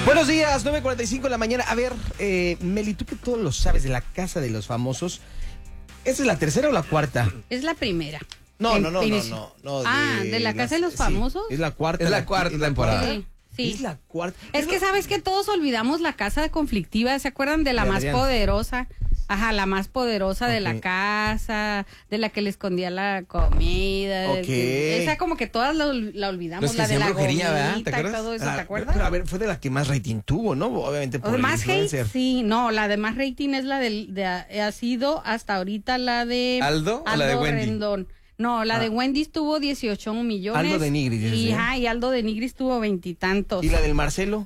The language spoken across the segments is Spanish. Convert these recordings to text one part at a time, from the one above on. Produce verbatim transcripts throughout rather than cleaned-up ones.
Buenos días, nueve cuarenta y cinco de la mañana. A ver, eh, Meli, tú que todo lo sabes de la Casa de los Famosos, ¿esa es la tercera o la cuarta? Es la primera. No, En- no, no, no, inicio. no, no. Ah, ¿de la Casa de los Famosos? Sí, es la cuarta. Es la cuarta temporada. Sí, sí. Es la cuarta. Es que sabes que todos olvidamos la casa conflictiva, ¿se acuerdan de la De más Adrián. poderosa? Ajá, la más poderosa de la Ok. casa, de la que le escondía la comida. de- Ok. Esa como que todas la, la olvidamos, Los que la de hacían la brujería, ¿verdad? gomita ¿Te acuerdas? y todo eso, Ah, ¿te acuerdas? Pero a ver, fue de la que más rating tuvo, ¿no? Obviamente O por de el más hate, influencer. sí, no, la de más rating es la del, de, ha sido hasta ahorita la de ¿Aldo o la de Wendy? Rendón. No, la Ah. de Wendy tuvo dieciocho millones. Aldo de Nigris, Y, ¿sí? ajá, y Aldo de Nigris tuvo veintitantos. ¿Y la del Marcelo?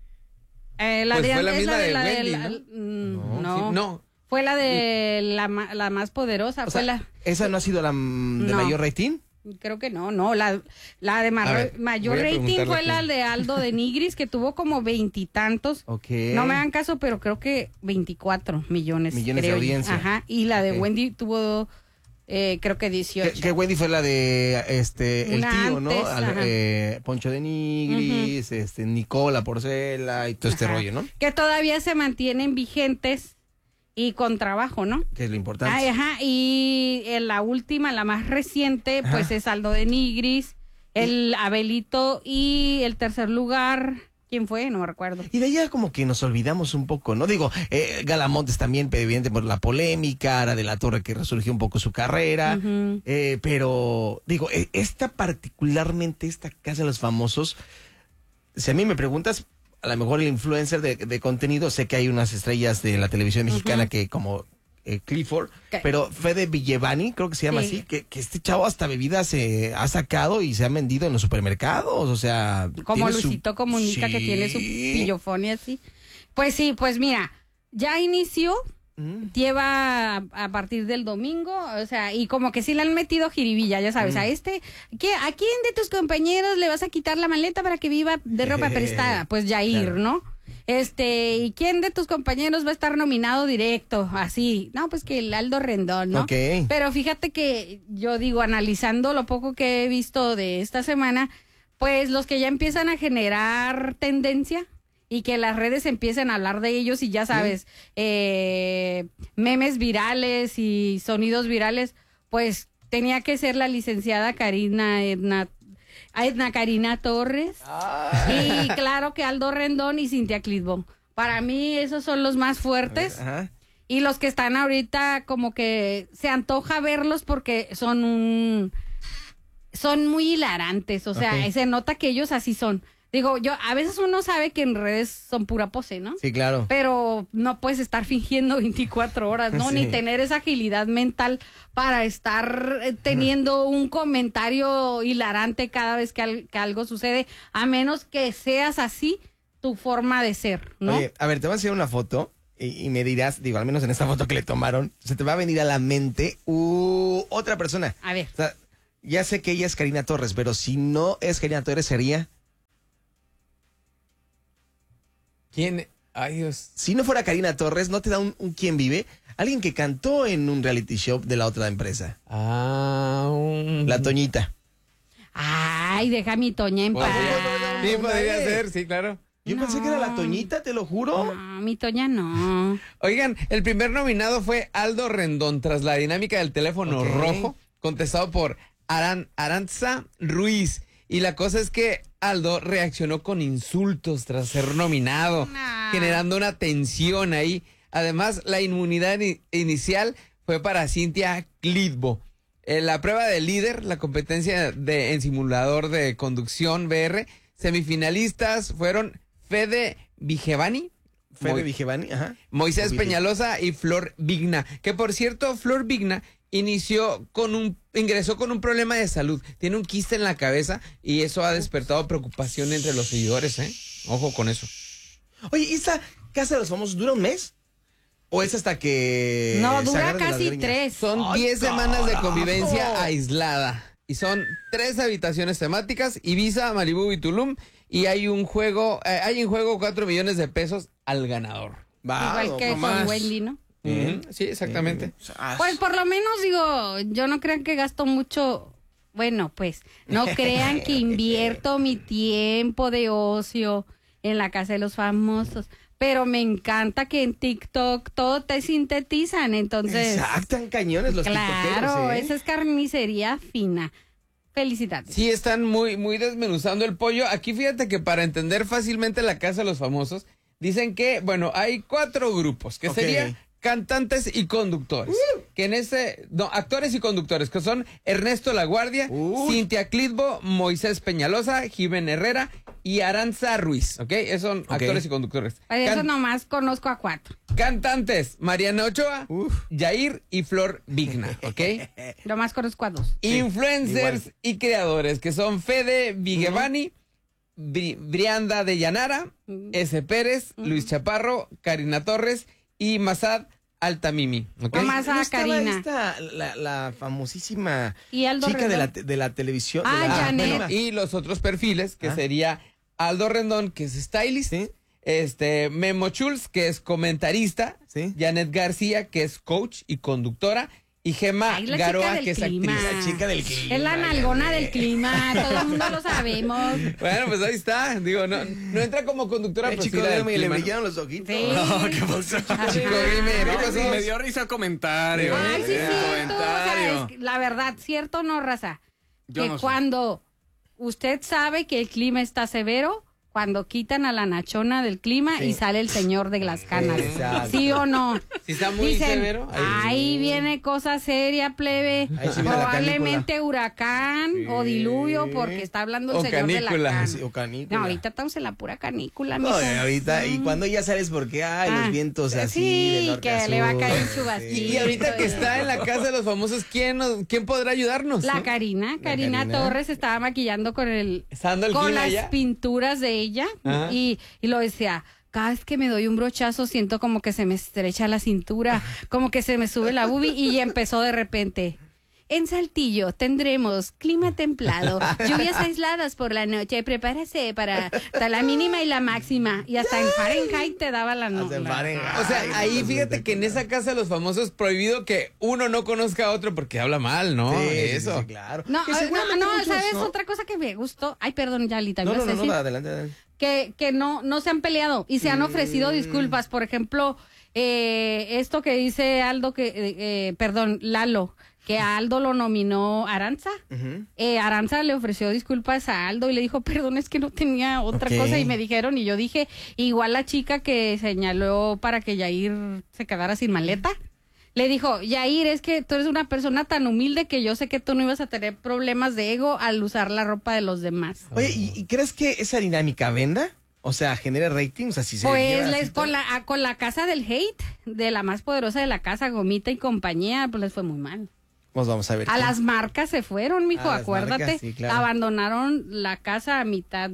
Eh, la Pues de fue la es misma de la Wendy, la- ¿no? mm, no, sí, no. Fue la de la, ma- la más poderosa, O fue sea, la... ¿esa no ha sido la mm, de No. mayor rating? Creo que no, no, la, la de A mar- ver, mayor voy a rating preguntarle fue aquí. la de Aldo de Nigris, que tuvo como veintitantos. Ok. No me hagan caso, pero creo que veinticuatro millones. Millones de creo yo. audiencia. Ajá, y la de Ok. Wendy tuvo, eh, creo que Que, dieciocho. que Wendy fue la de este el Una tío, ¿no? antes, Al- ajá. eh, Poncho de Nigris, este Nicola Porcela y todo este Ajá. rollo, ¿no? Que todavía se mantienen vigentes y con trabajo, ¿no? Que es lo importante. Ay, ajá, y en la última, la más reciente, Ajá. pues es Aldo de Nigris, el Abelito y el tercer lugar, ¿quién fue? No me recuerdo. Y de allá como que nos olvidamos un poco, ¿no? Digo, eh, Galamontes también, evidente por la polémica, Ara de la Torre que resurgió un poco su carrera, Ujú. eh, pero digo, eh, esta particularmente, esta Casa de los Famosos, si a mí me preguntas, a lo mejor el influencer de, de contenido, sé que hay unas estrellas de la televisión mexicana Ujú. que como eh, Clifford, ¿Qué? pero Fede Villevani, creo que se llama Sí. así, que, que este chavo hasta bebidas se ha sacado y se ha vendido en los supermercados, o sea... Como tiene su- Luisito Comunica, que tiene su Sí. pillofón y así. Pues sí, pues mira, ya inició, Mm. lleva a, a partir del domingo, o sea, y como que sí le han metido jiribilla, ya sabes, Mm. a este, ¿qué, ¿a quién de tus compañeros le vas a quitar la maleta para que viva de ropa prestada? Pues Yair, Claro. ¿no? Este, ¿y quién de tus compañeros va a estar nominado directo? Así, no, pues que el Aldo Rendón, ¿no? Ok. Pero fíjate que yo digo, analizando lo poco que he visto de esta semana, pues los que ya empiezan a generar tendencia y que las redes empiecen a hablar de ellos y ya sabes, eh, memes virales y sonidos virales, pues tenía que ser la licenciada Karina Edna, Edna Karina Torres y claro que Aldo Rendón y Cintia Clitbo. Para mí esos son los más fuertes. Ajá. Y los que están ahorita como que se antoja verlos porque son un son muy hilarantes, o sea, Ok. se nota que ellos así son. Digo, yo a veces uno sabe que en redes son pura pose, ¿no? Sí, claro. Pero no puedes estar fingiendo veinticuatro horas, ¿no? Sí. Ni tener esa agilidad mental para estar eh, teniendo un comentario hilarante cada vez que, al- que algo sucede, a menos que seas así tu forma de ser, ¿no? Oye, a ver, te voy a hacer una foto y, y me dirás, digo, al menos en esta foto que le tomaron, se te va a venir a la mente uh, otra persona. A ver. O sea, ya sé que ella es Karina Torres, pero si no es Karina Torres, sería... ¿Quién? Ay, Dios. Si no fuera Karina Torres, ¿no te da un, un quién vive? Alguien que cantó en un reality show de la otra empresa. Ah, un... La Toñita. Ay, deja a mi Toña en paz. Podría- Sí, podría ser, sí, claro. Yo pensé que era la Toñita, te lo juro. No, mi Toña no. Oigan, el primer nominado fue Aldo Rendón tras la dinámica del teléfono Ok. rojo, contestado por Aran, Aranza Ruiz. Y la cosa es que Aldo reaccionó con insultos tras ser nominado, Nah. generando una tensión ahí. Además, la inmunidad ni- inicial fue para Cintia Clitbo. En la prueba de líder, la competencia de, en simulador de conducción V R, semifinalistas fueron Fede Vigevani, Fede Moy- Vigevani, ajá. Moisés Uy, Peñalosa y Flor Vigna, que por cierto, Flor Vigna inició con un, ingresó con un problema de salud, tiene un quiste en la cabeza y eso ha despertado preocupación entre los seguidores, ¿eh? Ojo con eso. Oye, ¿y esta Casa de los Famosos dura un mes? ¿O es hasta que No, se dura agarren de las casi greñas? tres. Son ¡Ay, diez semanas de carajo! convivencia aislada y son tres habitaciones temáticas, Ibiza, Malibú y Tulum, y hay un juego, eh, hay en juego cuatro millones de pesos al ganador. Va, Igual que no con más. Wendy, ¿no? Ujú, sí, exactamente. O sea, Pues por lo menos digo, yo no crean que gasto mucho. Bueno, pues no crean que invierto mi tiempo de ocio en la Casa de los Famosos. Pero me encanta que en TikTok todo te sintetizan, entonces... Exacto, en cañones los tiktokeros, Claro, ¿eh? esa es carnicería fina. Felicidades. Sí, están muy, muy desmenuzando el pollo. Aquí fíjate que para entender fácilmente la Casa de los Famosos, dicen que, bueno, hay cuatro grupos, que Ok. serían cantantes y conductores. Uh. Que en ese, no, actores y conductores, que son Ernesto Laguardia, uh. Cintia Clitbo, Moisés Peñalosa, Jimena Herrera y Aranza Ruiz, ¿ok? Esos son okay. actores y conductores. Para eso Can nomás conozco a cuatro. Cantantes, Mariana Ochoa, Uf. Yair y Flor Vigna, ¿ok? Nomás conozco a dos. Influencers sí, y creadores, que son Fede Vigevani, uh -huh. Bri Brianda de Llanara, uh -huh. S. Pérez, uh -huh. Luis Chaparro, Karina Torres y Masad Altamimi, ¿ok? Más a Karina. Esta, la, la famosísima ¿Y Aldo chica de la, Rendón? de la televisión. Ah, de la, Janet. Bueno, y los otros perfiles, que ¿Ah? sería Aldo Rendón, que es stylist, ¿sí? este Memo Schulz, que es comentarista, ¿sí? Janet García, que es coach y conductora, y Gema Ay, Garoa, que clima. es actriz. La chica del clima. Es la nalgona del clima, todo el mundo lo sabemos. Bueno, pues ahí está. Digo, no, no entra como conductora, el pero chico sí la me le brillaron los ojitos. Sí. No, ¿qué pasó? Chico, dime, No, ¿qué sí, pasó? me dio risa el comentario. Ay, sí, sí, el tú, comentario. o sea, es, la verdad, ¿cierto o no, raza? Yo que no sé. cuando usted sabe que el clima está severo, cuando quitan a la nachona del clima Sí. y sale el señor de las canas. Exacto. ¿Sí o no? Si está muy Dicen, severo. Ahí, ahí viene cosa seria, plebe. Ahí sí viene la Probablemente huracán Sí. o diluvio, porque está hablando el O señor de la canícula. cana. Sí, o canícula. No, ahorita estamos en la pura canícula, No, mijo. eh, ahorita, y Mm. cuando ya sabes por qué, ay, Ah, los vientos así, sí, de norte que a le va a sur. caer Sí. chubasquito. Y ahorita que está en la Casa de los Famosos, ¿quién, nos, quién podrá ayudarnos? La ¿no? Karina, Karina Karina. Torres estaba maquillando con el Estando el con clima las allá. pinturas de ella Ajá. y, y lo decía, cada vez que me doy un brochazo siento como que se me estrecha la cintura, como que se me sube la boobie y empezó de repente. En Saltillo tendremos clima templado, lluvias aisladas por la noche, prepárese para hasta la mínima y la máxima. Y hasta en Fahrenheit te daba la Hasta en nota. Fahrenheit. O sea, Ay, ahí no, fíjate que en esa Casa de los Famosos prohibido que uno no conozca a otro porque habla mal, ¿no? Sí, sí, Eso. sí, claro. No, Que no, seguramente no, muchos, ¿sabes? ¿no? Otra cosa que me gustó. Ay, perdón, Yalita, No, ¿me no, vas a no, no, decir? adelante, adelante. que, que no, no se han peleado y se han ofrecido disculpas. Por ejemplo, eh, esto que dice Aldo, que, eh, eh, perdón, Lalo, que a Aldo lo nominó Aranza. Uh-huh. eh, Aranza le ofreció disculpas a Aldo y le dijo, perdón, es que no tenía otra Ok. cosa. Y me dijeron, y yo dije, igual la chica que señaló para que Yair se quedara sin maleta. Le dijo, Yair, es que tú eres una persona tan humilde que yo sé que tú no ibas a tener problemas de ego al usar la ropa de los demás. Oye, ¿y, y crees que esa dinámica venda? O sea, genere ratings, o sea, si se Pues lleva les, así con todo. la a- con la casa del hate, de la más poderosa de la casa, Gomita y compañía, pues les fue muy mal. Pues vamos a ver. A qué- las marcas se fueron, mijo, A las acuérdate. marcas, sí, claro. Abandonaron la casa a mitad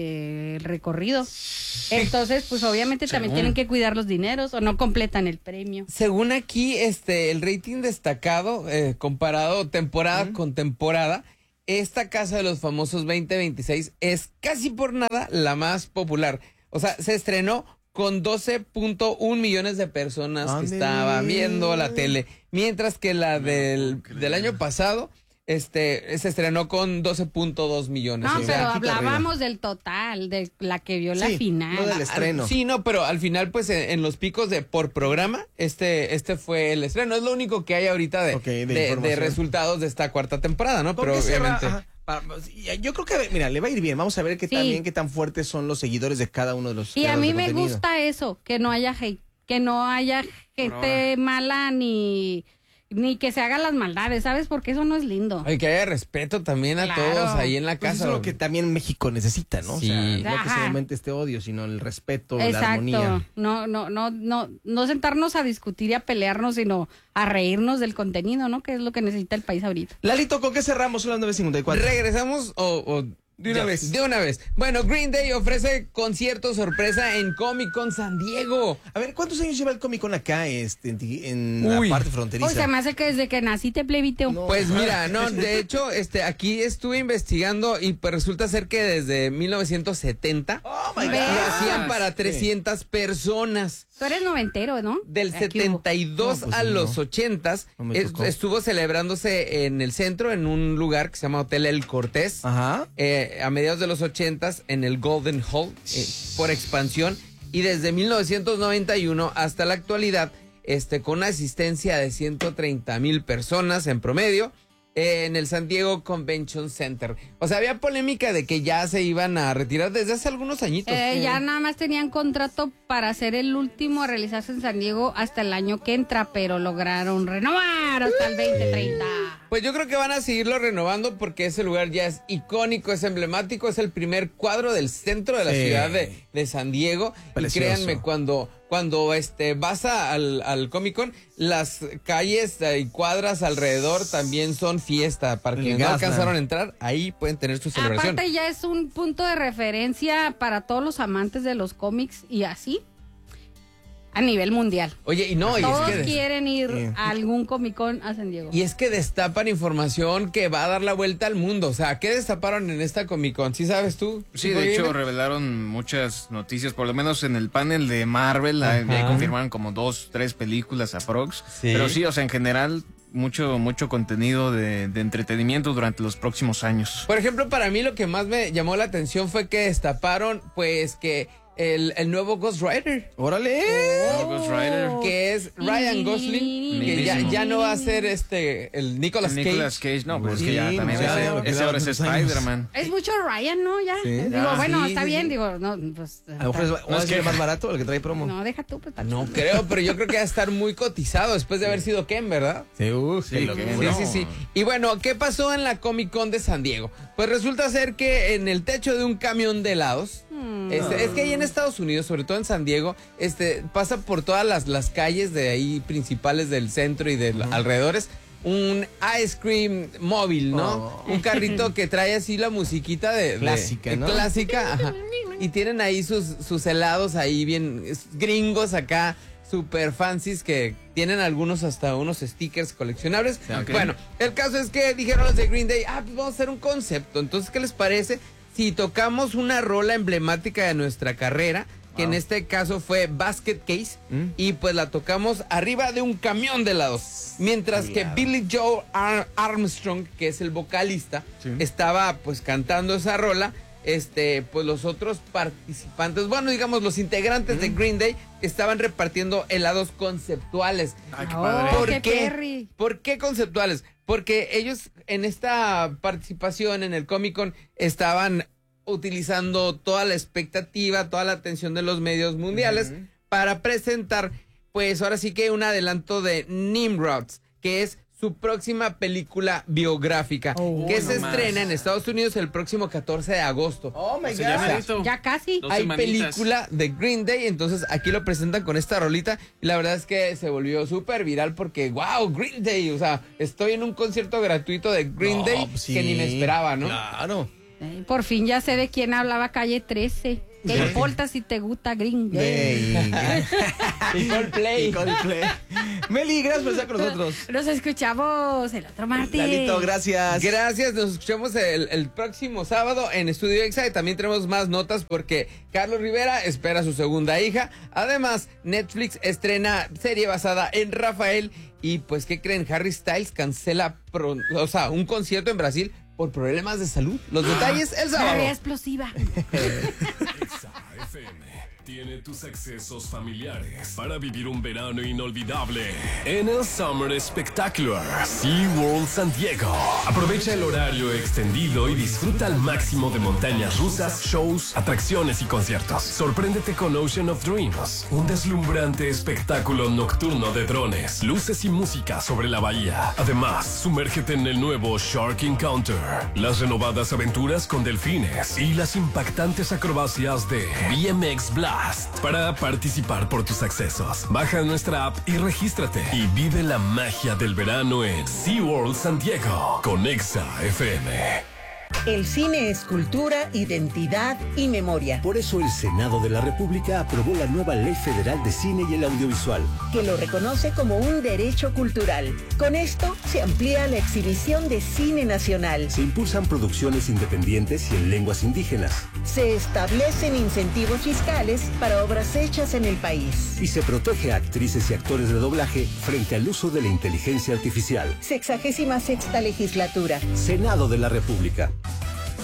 del recorrido. Entonces, pues obviamente también tienen que cuidar los dineros o no completan el premio. Según aquí, este, el rating destacado, eh, comparado temporada uh-huh. con temporada, esta Casa de los Famosos veinte veintiséis es casi por nada la más popular. O sea, se estrenó con doce punto uno millones de personas ¡Ande! que estaban viendo la tele, mientras que la del, del año pasado este se estrenó con doce punto dos millones. No, o sea, pero poquito hablábamos del total, de la que vio la Sí, final. no del estreno. Sí, no, pero al final, pues en, en los picos de por programa, este este fue el estreno. Es lo único que hay ahorita de, Ok, de de, de información. resultados de esta cuarta temporada, ¿no? ¿Con Pero qué se va? obviamente. Ajá. Pa- Yo creo que, mira, le va a ir bien. Vamos a ver qué Sí. también, qué tan fuertes son los seguidores de cada uno de los Y a creadores mí de me contenido. gusta eso, que no haya hate, que no haya gente mala ni, ni que se hagan las maldades, ¿sabes? Porque eso no es lindo. Ay, que haya respeto también a Claro. todos ahí en la Pues casa. eso es lo que también México necesita, ¿no? Sí. O sea, no que Ajá. solamente este odio, sino el respeto, la armonía. Exacto. No, no, no, no, no sentarnos a discutir y a pelearnos, sino a reírnos del contenido, ¿no? Que es lo que necesita el país ahorita. Lalito, ¿con qué cerramos? Son las nueve cincuenta y cuatro. ¿Regresamos o...? o- De una ya, vez. De una vez. Bueno, Green Day ofrece concierto sorpresa en Comic Con San Diego. A ver, ¿cuántos años lleva el Comic Con acá este, en, en Uy. la parte fronteriza? O sea, me hace que desde que nací te plebiteo. No. Pues mira, no, de hecho, este, aquí estuve investigando y pues resulta ser que desde mil novecientos setenta Oh, my lo ¿Ves? God. hacían para Sí. trescientas personas. Tú eres noventero, ¿no? Del Aquí hubo. setenta y dos No, pues a sí, los no. ochentas No me es- tocó. estuvo celebrándose en el centro, en un lugar que se llama Hotel El Cortés. Ajá. Eh, eh, a mediados de los ochentas en el Golden Hall eh, por expansión, y desde mil novecientos noventa y uno hasta la actualidad, este, con una asistencia de ciento treinta mil personas en promedio, en el San Diego Convention Center. O sea, había polémica de que ya se iban a retirar desde hace algunos añitos. Eh, Eh, ya nada más tenían contrato para ser el último a realizarse en San Diego hasta el año que entra, pero lograron renovar hasta el veinte treinta. Pues yo creo que van a seguirlo renovando porque ese lugar ya es icónico, es emblemático, es el primer cuadro del centro de la Sí. ciudad de, de San Diego. Precioso. Y créanme, cuando, cuando este, vas a- al, al Comic Con, las calles y cuadras alrededor también son fiesta. Para El quienes no Gaslamp. alcanzaron a entrar, ahí pueden tener su celebración. Aparte ya es un punto de referencia para todos los amantes de los cómics y así a nivel mundial. Oye, y no, y es Todos que... des- quieren ir Sí. a algún Comic Con a San Diego. Y es que destapan información que va a dar la vuelta al mundo. O sea, ¿qué destaparon en esta Comic Con? ¿Sí sabes tú? Sí, de hecho revelaron muchas noticias, por lo menos en el panel de Marvel, ahí ahí confirmaron como dos, tres películas aprox. Sí. Pero sí, o sea, en general, mucho, mucho contenido de, de entretenimiento durante los próximos años. Por ejemplo, para mí lo que más me llamó la atención fue que destaparon, pues, que el, el nuevo Ghost Rider, ¡Órale! Oh, Ghost Rider. que es Ryan Gosling, que ya, Mismísimo. ya no va a ser este, el Nicolas Cage. Nicolas Cage, no, pues es que Sí, ya también ya, ese, ya, ese ya, ahora es tantos años. Spider-Man. Es mucho Ryan, ¿no? Ya. Sí. Digo, Ah, bueno, sí, está sí, bien, sí. digo, no, pues. A lo mejor es, o No, es es que- el más barato el que trae promo. No, deja tú, pues. está No chido. creo, pero yo creo que va a estar muy cotizado después de haber sido Ken, ¿verdad? Sí, uh, qué Sí, locura. que Sí, no. sí, sí. Y bueno, ¿qué pasó en la Comic Con de San Diego? Pues resulta ser que en el techo de un camión de helados, Hmm. este, es que ahí en Estados Unidos, sobre todo en San Diego, este, pasa por todas las, las calles de ahí principales del centro y de los alrededores, un ice cream móvil, ¿no? Oh. Un carrito que trae así la musiquita de... de- Clásica, de ¿no? Clásica, ajá. Y tienen ahí sus, sus helados ahí bien es- gringos acá, super fancies, que tienen algunos hasta unos stickers coleccionables. Ok. Bueno, el caso es que dijeron los de Green Day, ah, pues vamos a hacer un concepto. Entonces, ¿qué les parece si tocamos una rola emblemática de nuestra carrera? Que en este caso fue Basket Case, Mm. y pues la tocamos arriba de un camión de helados. Mientras que Claro. Billy Joe Ar- Armstrong, que es el vocalista, Sí. estaba pues cantando esa rola. Este, pues los otros participantes, bueno, digamos los integrantes de Green Day estaban repartiendo helados conceptuales. Ay, qué Oh, padre. ¿Por qué qué? perri. ¿Por qué conceptuales? Porque ellos en esta participación en el Comic Con estaban utilizando toda la expectativa, toda la atención de los medios mundiales para presentar, pues ahora sí que un adelanto de Nimrods, que es su próxima película biográfica, Oh, que no se más. estrena en Estados Unidos el próximo catorce de agosto. Oh my O sea, ya God. merito. Ya casi. Dos Hay semanitas. película de Green Day, entonces aquí lo presentan con esta rolita y la verdad es que se volvió súper viral porque, wow, Green Day, o sea, estoy en un concierto gratuito de Green No, Day pues sí. que ni me esperaba, ¿no? Claro. Eh, Por fin ya sé de quién hablaba Calle trece. ¿Qué importa si te gusta Green Day? Day. Y Coldplay. Y Coldplay. Meli, gracias por estar con nosotros. Nos escuchamos el otro martes. Lalito, gracias. Gracias, nos escuchamos el, el próximo sábado en Estudio Exa y también tenemos más notas porque Carlos Rivera espera a su segunda hija. Además, Netflix estrena serie basada en Rafael y pues, ¿qué creen? Harry Styles cancela pro- o sea, un concierto en Brasil por problemas de salud. Los detalles el sábado. Tarea explosiva. Exa F M tiene tus accesos familiares para vivir un verano inolvidable en el Summer Spectacular SeaWorld San Diego. Aprovecha el horario extendido y disfruta al máximo de montañas rusas, shows, atracciones y conciertos. Sorpréndete con Ocean of Dreams, un deslumbrante espectáculo nocturno de drones, luces y música sobre la bahía. Además, sumérgete en el nuevo Shark Encounter, las renovadas aventuras con delfines y las impactantes acrobacias de B M X Blast. Para participar por tus accesos, baja nuestra app y regístrate y vive la magia del verano en SeaWorld San Diego con Exa F M. El cine es cultura, identidad y memoria, Por eso el Senado de la República aprobó la nueva Ley Federal de Cine y el Audiovisual. que lo reconoce como un derecho cultural. Con esto se amplía la exhibición de cine nacional. Se impulsan producciones independientes y en lenguas indígenas. Se establecen incentivos fiscales para obras hechas en el país. Y se protege a actrices y actores de doblaje frente al uso de la inteligencia artificial. Sexagésima sexta legislatura. Senado de la República.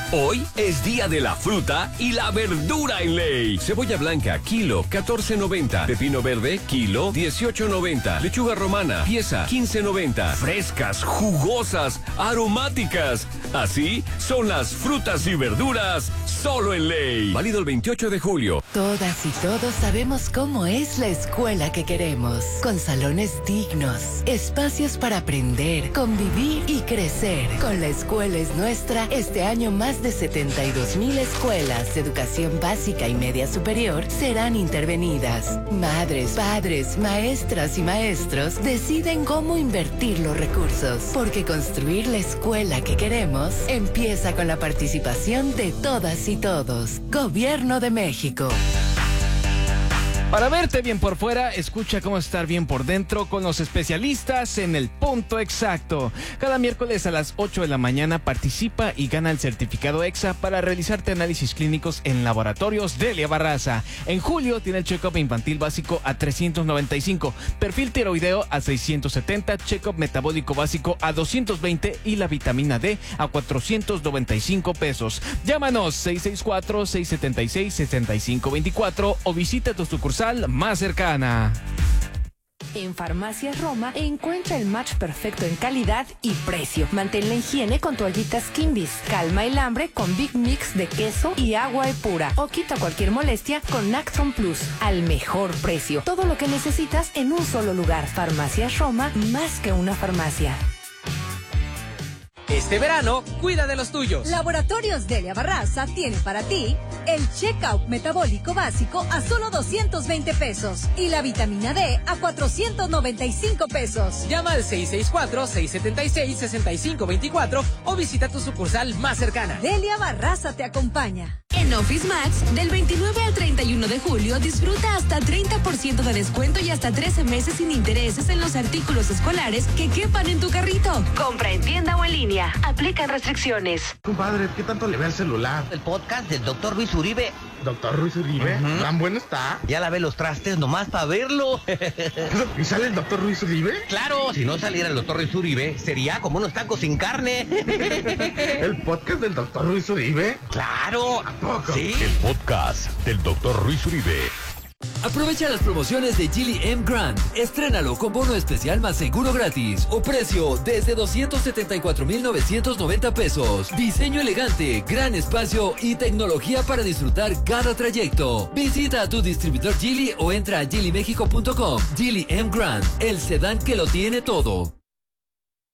Hoy es día de la fruta y la verdura en Ley. Cebolla blanca, kilo, catorce noventa. Pepino verde, kilo, dieciocho noventa. Lechuga romana, pieza, quince noventa. Frescas, jugosas, aromáticas. Así son las frutas y verduras solo en Ley. Válido el veintiocho de julio. Todas y todos sabemos cómo es la escuela que queremos. Con salones dignos, espacios para aprender, convivir y crecer. Con La Escuela es Nuestra, este año más de setenta y dos mil escuelas de educación básica y media superior serán intervenidas. Madres, padres, maestras y maestros deciden cómo invertir los recursos, porque construir la escuela que queremos empieza con la participación de todas y todos. Gobierno de México. Para verte bien por fuera, escucha cómo estar bien por dentro con los especialistas en El Punto Exacto. Cada miércoles a las ocho de la mañana participa y gana el certificado EXA para realizarte análisis clínicos en laboratorios Delia Barraza. En julio tiene el check-up infantil básico a trescientos noventa y cinco, perfil tiroideo a seiscientos setenta, check-up metabólico básico a doscientos veinte y la vitamina D a cuatrocientos noventa y cinco pesos. Llámanos seis seis cuatro, seis siete seis, seis cinco dos cuatro o visita tu sucursal más cercana. En Farmacias Roma encuentra el match perfecto en calidad y precio. Mantén la higiene con toallitas Kimbis. Calma el hambre con Big Mix de queso y agua pura. O quita cualquier molestia con Nactron Plus. Al mejor precio. Todo lo que necesitas en un solo lugar. Farmacias Roma, más que una farmacia. Este verano, cuida de los tuyos. Laboratorios Delia Barraza tiene para ti el check-out metabólico básico a solo doscientos veinte pesos y la vitamina D a cuatrocientos noventa y cinco pesos. Llama al seis seis cuatro, seis siete seis, seis cinco dos cuatro o visita tu sucursal más cercana. Delia Barraza te acompaña. En Office Max, del veintinueve al treinta y uno de julio, disfruta hasta treinta por ciento de descuento y hasta trece meses sin intereses en los artículos escolares que quepan en tu carrito. Compra en tienda o en línea. Aplican restricciones. Compadre, ¿qué tanto le ve al celular? El podcast del doctor Luis Uribe. ¿Doctor Luis Uribe? Uh-huh. ¿Tan bueno está? Ya lavé los trastes nomás para verlo. ¿Y sale el doctor Luis Uribe? Claro, si no saliera el doctor Luis Uribe, sería como unos tacos sin carne. ¿El podcast del doctor Luis Uribe? Claro. ¿A poco? Sí. El podcast del doctor Luis Uribe. Aprovecha las promociones de Geely M Grand. Estrénalo con bono especial más seguro gratis o precio desde doscientos setenta y cuatro mil novecientos noventa pesos. Diseño elegante, gran espacio y tecnología para disfrutar cada trayecto. Visita a tu distribuidor Geely o entra a geely mexico punto com. Geely M Grand, el sedán que lo tiene todo.